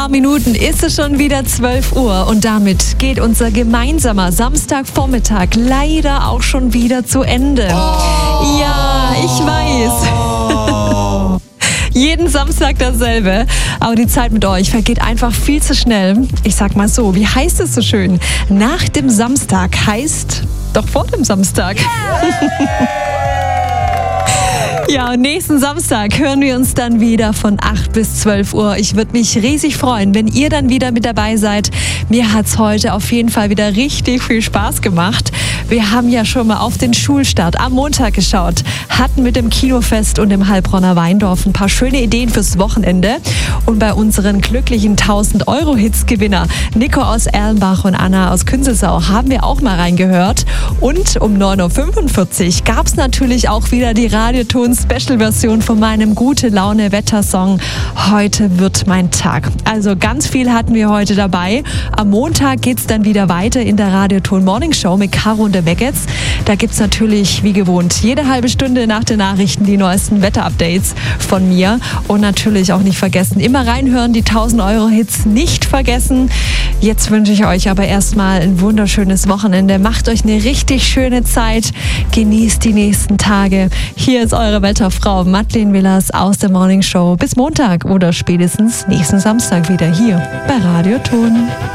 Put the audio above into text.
Minuten ist es schon wieder 12 Uhr und damit geht unser gemeinsamer Samstagvormittag leider auch schon wieder zu Ende. Ja, ich weiß. Jeden Samstag dasselbe, aber die Zeit mit euch vergeht einfach viel zu schnell. Ich sag mal so, wie heißt es so schön? Nach dem Samstag heißt doch vor dem Samstag. Ja, und nächsten Samstag hören wir uns dann wieder von 8 bis 12 Uhr. Ich würde mich riesig freuen, wenn ihr dann wieder mit dabei seid. Mir hat's heute auf jeden Fall wieder richtig viel Spaß gemacht. Wir haben ja schon mal auf den Schulstart am Montag geschaut, hatten mit dem Kinofest und dem Heilbronner Weindorf ein paar schöne Ideen fürs Wochenende. Und bei unseren glücklichen 1000-Euro-Hits-Gewinner Nico aus Erlenbach und Anna aus Künzelsau haben wir auch mal reingehört. Und um 9.45 Uhr gab es natürlich auch wieder die Radioton-Special-Version von meinem Gute-Laune-Wetter-Song Heute wird mein Tag. Also ganz viel hatten wir heute dabei. Am Montag geht's dann wieder weiter in der Radioton Morning Show mit Caro und der Meggets. Da gibt's natürlich wie gewohnt jede halbe Stunde nach den Nachrichten die neuesten Wetter-Updates von mir. Und natürlich auch nicht vergessen, immer reinhören, die 1000-Euro-Hits nicht vergessen. Jetzt wünsche ich euch aber erstmal ein wunderschönes Wochenende. Macht euch eine richtig schöne Zeit. Genießt die nächsten Tage. Hier ist eure Wetterfrau Madeleine Willers aus der Morning Show. Bis Montag oder spätestens nächsten Samstag wieder hier bei Radioton.